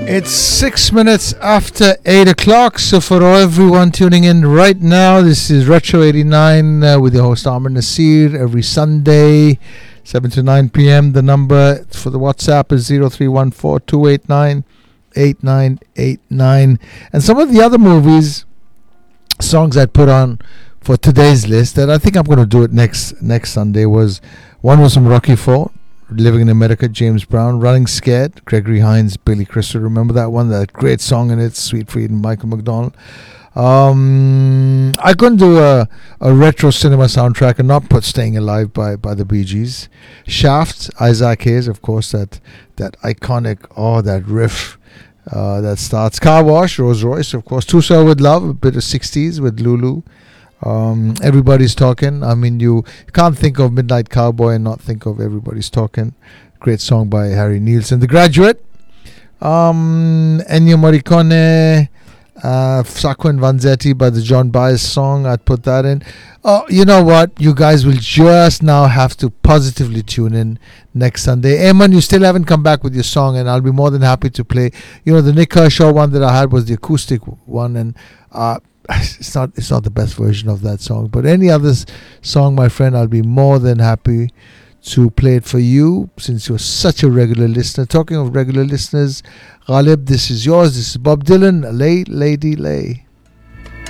It's 6 minutes after 8 o'clock. So for everyone tuning in right now, this is Retro 89 with your host Ahmed Nasir every Sunday, 7 to 9 p.m. The number for the WhatsApp is 0314-289-8989. And some of the other songs I'd put on for today's list that I think I'm going to do it next Sunday one was from Rocky IV, Living in America, James Brown. Running Scared, Gregory Hines, Billy Crystal. Remember that one? That great song in it, Sweet Freed and Michael McDonald. I couldn't do a retro cinema soundtrack and not put Staying Alive by the Bee Gees. Shaft, Isaac Hayes, of course, that iconic, that riff that starts. Car Wash, Rolls Royce, of course. To Sir With Love, a bit of 60s with Lulu. Everybody's Talking. I mean, you can't think of Midnight Cowboy and not think of Everybody's Talking. Great song by Harry Nilsson. The Graduate, Ennio Morricone, Sacco and Vanzetti by the John Baez song. I'd put that in. Oh, you know what? You guys will just now have to positively tune in next Sunday. Eamon, you still haven't come back with your song, and I'll be more than happy to play. The Nick Kershaw one that I had was the acoustic one, and it's not the best version of that song, but any other song, my friend, I'll be more than happy to play it for you, since you're such a regular listener. Talking of regular listeners, Ghalib, this is yours. This is Bob Dylan, Lay Lady Lay.